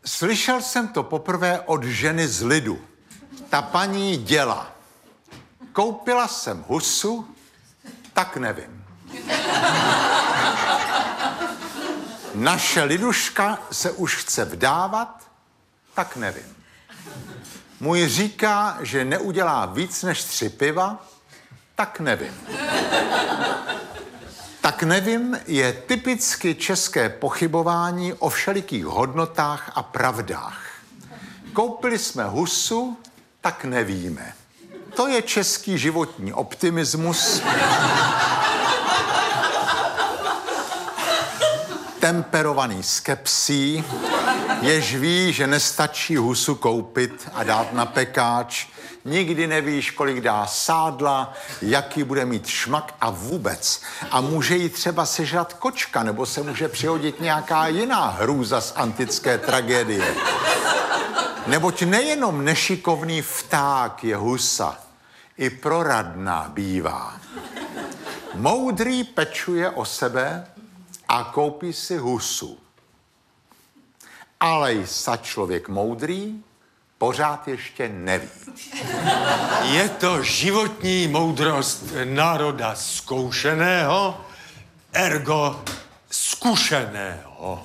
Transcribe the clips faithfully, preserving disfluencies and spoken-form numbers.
Slyšel jsem to poprvé od ženy z lidu. Ta paní děla. Koupila jsem husu, tak nevím. Naše liduška se už chce vdávat, tak nevím. Můj říká, že neudělá víc než tři piva, tak nevím. Tak nevím je typicky české pochybování o všelikých hodnotách a pravdách. Koupili jsme husu, tak nevíme. To je český životní optimismus, temperovaný skepsí, jež ví, že nestačí husu koupit a dát na pekáč. Nikdy nevíš, kolik dá sádla, jaký bude mít šmak a vůbec. A může jí třeba sežrat kočka, nebo se může přihodit nějaká jiná hrůza z antické tragédie. Neboť nejenom nešikovný vták je husa, i proradná bývá. Moudrý pečuje o sebe a koupí si husu. Ale sa člověk moudrý pořád ještě neví. Je to životní moudrost národa zkoušeného, ergo zkušeného.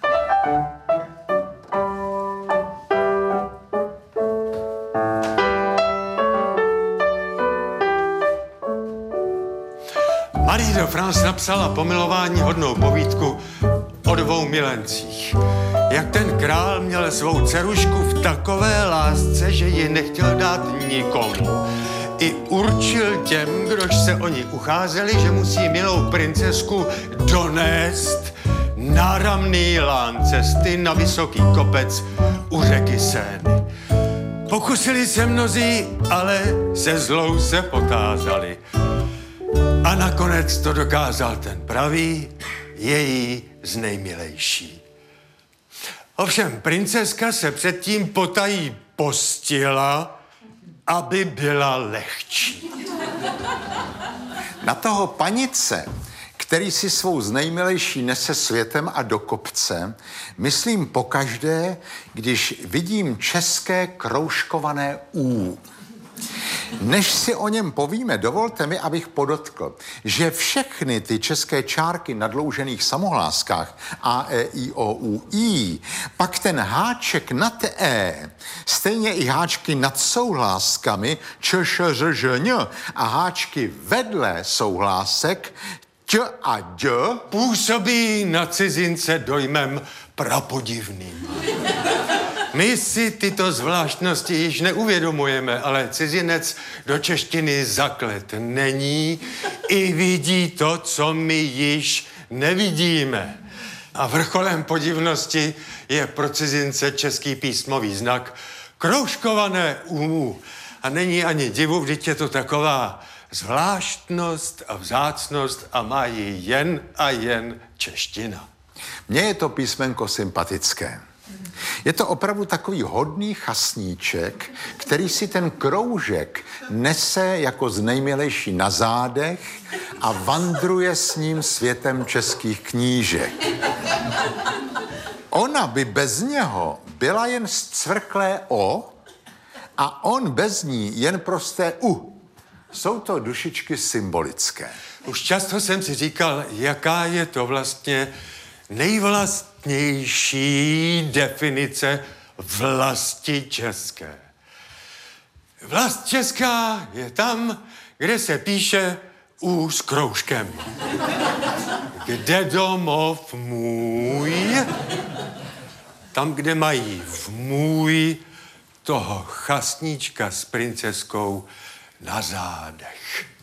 Marie de France napsala pomilování hodnou povídku o dvou milencích. Jak ten král měl svou dcerušku v takové lásce, že ji nechtěl dát nikomu. I určil těm, kdož se o ní ucházeli, že musí milou princezku donést náramný lán cesty na vysoký kopec u řeky Sény. Pokusili se mnozí, ale se zlou se potázali. A nakonec to dokázal ten pravý, její znejmilejší. Ovšem, princezka se předtím potají postila, aby byla lehčí. Na toho panice, který si svou znejmilejší nese světem a do kopce, myslím pokaždé, když vidím české kroužkované U. Než si o něm povíme, dovolte mi, abych podotkl, že všechny ty české čárky na dloužených samohláskách A, E, I, O, U, I, pak ten háček nad E, stejně i háčky nad souhláskami Č, Š, Ř, Ž, Ň a háčky vedle souhlásek Ť a D působí na cizince dojmem prapodivným. My si tyto zvláštnosti již neuvědomujeme, ale cizinec do češtiny zaklet není i vidí to, co my již nevidíme. A vrcholem podivnosti je pro cizince český písmový znak kroužkované U. A není ani divu, vždyť je to taková zvláštnost a vzácnost a má ji jen a jen čeština. Mně je to písmenko sympatické. Je to opravdu takový hodný chasníček, který si ten kroužek nese jako znejmilejší na zádech a vandruje s ním světem českých knížek. Ona by bez něho byla jen zcvrklé O a on bez ní jen prosté U. Jsou to dušičky symbolické. Už často jsem si říkal, jaká je to vlastně nejvlastnější definice vlasti české. Vlast česká je tam, kde se píše U s kroužkem. Kde domov můj? Tam, kde mají v můj toho chasníčka s princezkou na zádech.